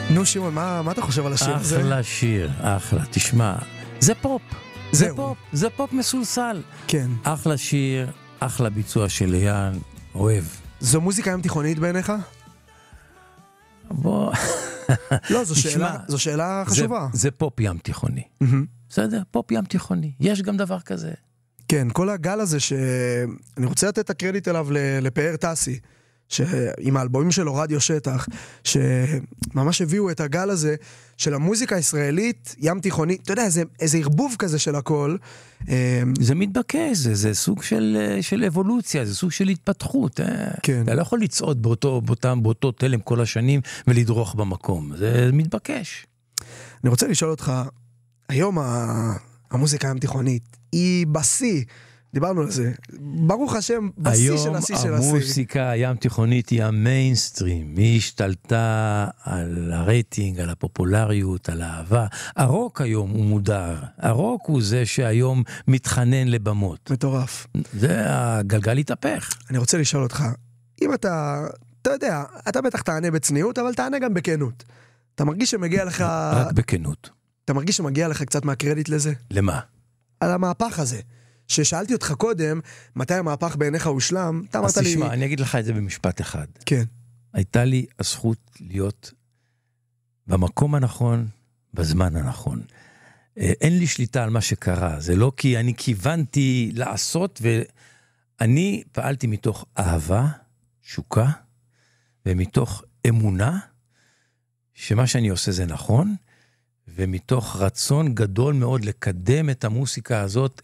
נו שמעון, מה אתה חושב על השיר הזה? אחלה שיר, אחלה. תשמע, זה פופ. זהו. זה פופ מסולסל. כן. אחלה שיר, אחלה ביצוע של ליאן, אוהב. זו מוזיקה ים תיכונית בעיניך? בוא... לא, זו שאלה חשובה. זה פופ ים תיכוני. בסדר? פופ ים תיכוני. יש גם דבר כזה. כן, כל הגל הזה שאני רוצה לתת את הקרדיט אליו לפאר טסי, עם האלבומים שלו רדיו שטח, שממש הביאו את הגל הזה של המוזיקה הישראלית, ים תיכונית, אתה יודע, איזה ערבוב כזה של הכל. זה מתבקש, זה סוג של אבולוציה, זה סוג של התפתחות. כן. אתה לא יכול לצעוד באותו תלם כל השנים ולדרוך במקום, זה מתבקש. אני רוצה לשאול אותך, היום המוזיקה ים תיכונית היא בשיא, דיברנו על זה, ברוך השם, בשיא של השיא של השיא. היום המוסיקה הים תיכונית היא המיינסטרים, היא השתלטה על הרייטינג, על הפופולריות, על האהבה. הרוק היום הוא מודר, הרוק הוא זה שהיום מתחנן לבמות. מטורף. זה הגלגל התהפך. אני רוצה לשאול אותך, אם אתה יודע, אתה בטח תענה בצניעות, אבל תענה גם בכנות. אתה מרגיש שמגיע לך... רק בכנות. אתה מרגיש שמגיע לך קצת מהקרדיט לזה? למה? על המהפך הזה. ששאלתי אותך קודם, מתי המהפך בעיניך הושלם, אתה אמרת לי... אז תשמע, אני אגיד לך את זה במשפט אחד. כן. הייתה לי הזכות להיות במקום הנכון, בזמן הנכון. אין לי שליטה על מה שקרה, זה לא כי אני כיוונתי לעשות, ואני פעלתי מתוך אהבה, שוקה, ומתוך אמונה, שמה שאני עושה זה נכון, ומתוך רצון גדול מאוד לקדם את המוסיקה הזאת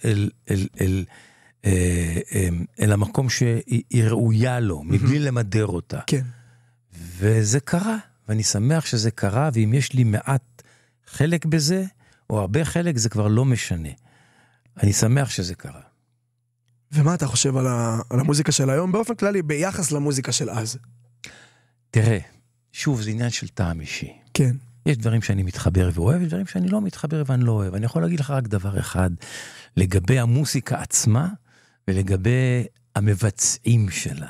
אל המקום שהיא ראויה לו, מבלי למדר אותה. כן. וזה קרה, ואני שמח שזה קרה, ואם יש לי מעט חלק בזה, או הרבה חלק, זה כבר לא משנה. אני שמח שזה קרה. ומה אתה חושב על המוזיקה של היום, באופן כללי, ביחס למוזיקה של אז? תראה, שוב, זה עניין של טעם אישי. כן. יש דברים שאני מתחבר ואוהב, יש דברים שאני לא מתחבר ואני לא אוהב. אני יכול להגיד לך רק דבר אחד, לגבי המוסיקה עצמה, ולגבי המבצעים שלה.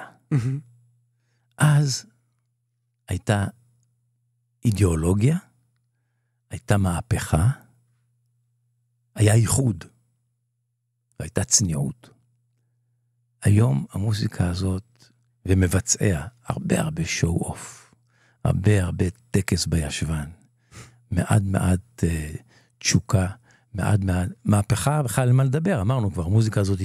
אז הייתה אידיאולוגיה, הייתה מהפכה, היה ייחוד, והייתה צניעות. היום המוסיקה הזאת, ומבצעיה, הרבה show off, הרבה טקס בישבן, מעט תשוקה, מעט מהפכה, בכלל מה לדבר, אמרנו כבר, המוזיקה הזאת